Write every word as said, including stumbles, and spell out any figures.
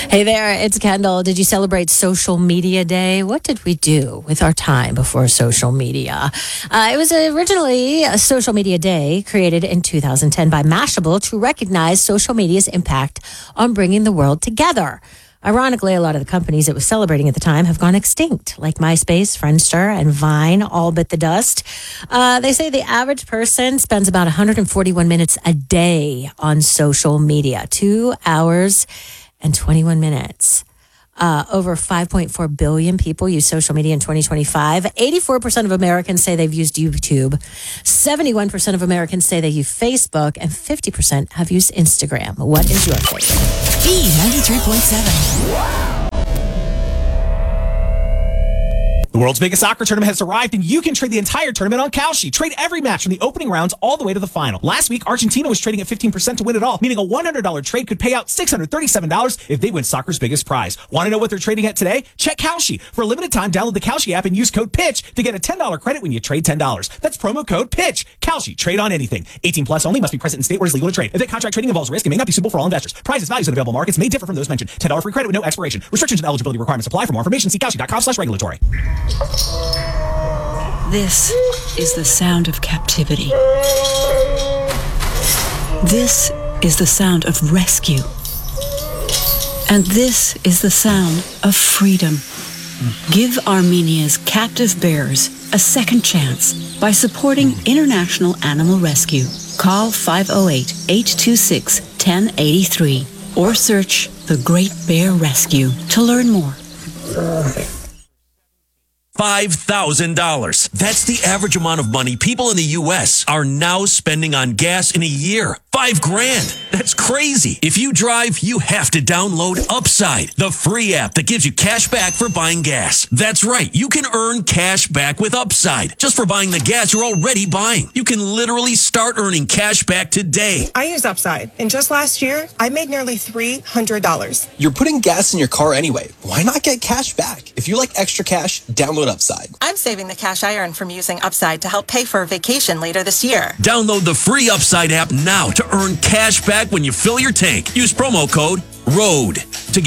Hey there, it's Kendall. Did you celebrate Social Media Day? What did we do with our time before social media? Uh, it was originally a Social Media Day created in two thousand ten by Mashable to recognize social media's impact on bringing the world together. Ironically, a lot of the companies it was celebrating at the time have gone extinct, like MySpace, Friendster, and Vine all bit the dust. Uh, they say the average person spends about one hundred forty-one minutes a day on social media, two hours and twenty-one minutes. Uh, over five point four billion people use social media in twenty twenty-five. eighty-four percent of Americans say they've used YouTube. seventy-one percent of Americans say they use Facebook. And fifty percent have used Instagram. What is your favorite? B ninety-three point seven. The world's biggest soccer tournament has arrived, and you can trade the entire tournament on Kalshi. Trade every match from the opening rounds all the way to the final. Last week, Argentina was trading at fifteen percent to win it all, meaning a one hundred dollars trade could pay out six hundred thirty-seven dollars if they win soccer's biggest prize. Want to know what they're trading at today? Check Kalshi. For a limited time, download the Kalshi app and use code PITCH to get a ten dollars credit when you trade ten dollars. That's promo code PITCH. Kalshi. Trade on anything. eighteen plus only. Must be present in state where it's legal to trade. If that contract trading involves risk, it may not be suitable for all investors. Prizes, values, and available markets may differ from those mentioned. ten dollars free credit with no expiration. Restrictions and eligibility requirements apply. For more information, see kalshi.com slash regulatory. This is the sound of captivity. This is the sound of rescue. And this is the sound of freedom. Give Armenia's captive bears a second chance by supporting International Animal Rescue. Call five oh eight, eight two six, one oh eight three or search The Great Bear Rescue to learn more. five thousand dollars. That's the average amount of money people in the U S are now spending on gas in a year. Five grand. That's crazy. If you drive, you have to download Upside, the free app that gives you cash back for buying gas. That's right. You can earn cash back with Upside just for buying the gas you're already buying. You can literally start earning cash back today. I use Upside, and just last year, I made nearly three hundred dollars. You're putting gas in your car anyway. Why not get cash back? If you like extra cash, download Upside. I'm saving the cash I earn from using Upside to help pay for a vacation later this year. Download the free Upside app now to earn cash back when you fill your tank. Use promo code ROAD to get